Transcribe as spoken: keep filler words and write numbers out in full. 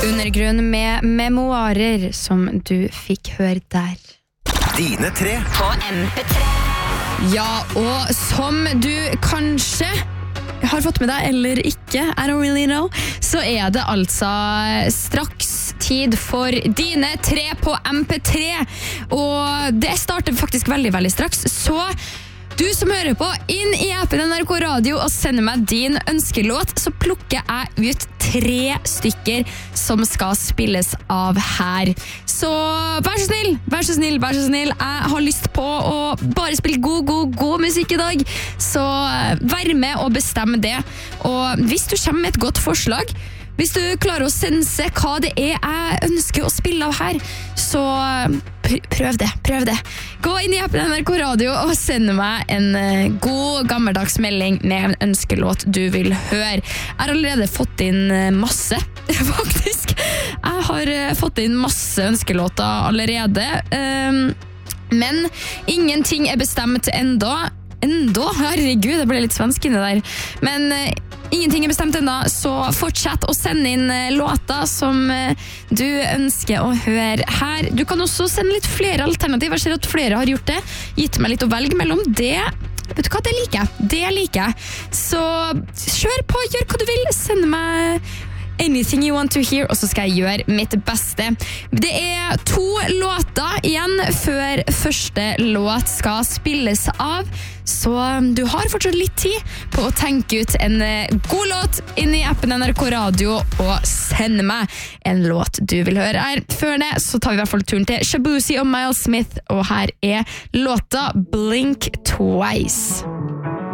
Undergrunn med memoarer som du fikk høre der. Dine tre på M P tre. Ja, og som du kanskje har fått med deg eller ikke, I don't really know, så er det altså straks tid for dine tre på M P tre. Og det starter faktisk veldig, veldig straks. Så du som hører på, inn i appen N R K Radio og sender meg din ønskelåt, så plukker jeg ut tre stykker som skal spilles av her. Så vær så snill, vær så snill, vær så snill. Jeg har lyst på å bare spille god, god, god musikk i dag. Så vær med og bestem det. Og hvis du kommer med et godt forslag, hvis du klarer å sense hva det er jeg ønsker å spille av her, så prøv det, prøv det. Gå inn i appen N R K Radio og send meg en god gammeldags melding med en ønskelåt du vil høre. Jeg har allerede fått inn masse, faktisk. Jeg har fått inn masse ønskelåter allerede, men ingenting er bestemt enda. Enda? Herregud, det ble litt svensk inni der. Men ingenting er bestemt enda, så fortsett å sende inn låter som du ønsker å høre her. Du kan også sende litt flere alternativer. Jeg ser at flere har gjort det. Gitt meg litt å velge mellom det. Vet du hva, det liker jeg. Det liker jeg. Så kjør på, gjør hva du vil. Send meg anything you want to hear, og så skal jeg gjøre mitt beste. Det er to låter igjen før første låt skal spilles av, så du har fortsatt litt tid på å tenke ut en god låt inn i appen N R K Radio og sende meg en låt du vil høre her. Før det så tar vi i hvert fall turen til Shabuzi og Miles Smith, og her er låta Blink Twice.